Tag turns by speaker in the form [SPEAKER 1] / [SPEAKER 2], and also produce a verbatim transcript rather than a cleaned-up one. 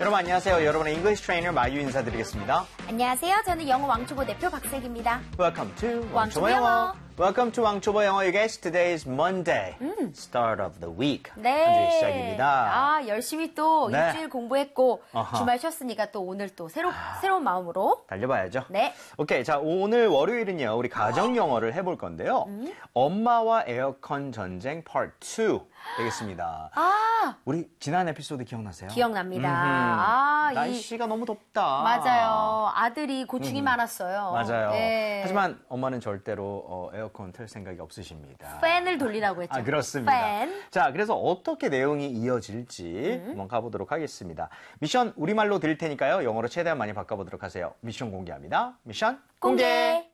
[SPEAKER 1] 여러분 안녕하세요. 여러분의 English trainer 마유 인사드리겠습니다.
[SPEAKER 2] 안녕하세요. 저는 영어 왕초보 대표 박슬기입니다.
[SPEAKER 1] Welcome to
[SPEAKER 2] 왕초보
[SPEAKER 1] 왕초보
[SPEAKER 2] 영어.
[SPEAKER 1] 영어. Welcome to 왕초보 영어. You guys, today is Monday, start of the week.
[SPEAKER 2] 네.
[SPEAKER 1] 한 주의 시작입니다.
[SPEAKER 2] 아, 열심히 또
[SPEAKER 1] 네.
[SPEAKER 2] 일주일 공부했고
[SPEAKER 1] 어허.
[SPEAKER 2] 주말 쉬었으니까 또 오늘 또 새로, 새로운 마음으로.
[SPEAKER 1] 달려봐야죠.
[SPEAKER 2] 네.
[SPEAKER 1] 오케이, 자 오늘 월요일은요 우리 가정 영어를 해볼 건데요.
[SPEAKER 2] 음.
[SPEAKER 1] 엄마와 에어컨 전쟁 파트 투 되겠습니다.
[SPEAKER 2] 아,
[SPEAKER 1] 우리 지난 에피소드 기억나세요?
[SPEAKER 2] 기억납니다.
[SPEAKER 1] 음흠.
[SPEAKER 2] 아, 이
[SPEAKER 1] 날씨가 너무 덥다.
[SPEAKER 2] 맞아요. 아들이 고충이 많았어요.
[SPEAKER 1] 맞아요.
[SPEAKER 2] 네.
[SPEAKER 1] 하지만 엄마는 절대로 어, 에어컨 틀 생각이 없으십니다.
[SPEAKER 2] 팬을 돌리라고 했죠.
[SPEAKER 1] 아, 그렇습니다.
[SPEAKER 2] 팬.
[SPEAKER 1] 자, 그래서 어떻게 내용이 이어질지
[SPEAKER 2] 음.
[SPEAKER 1] 한번 가보도록 하겠습니다. 미션 우리말로 드릴 테니까요. 영어로 최대한 많이 바꿔보도록 하세요. 미션 공개합니다. 미션
[SPEAKER 2] 공개.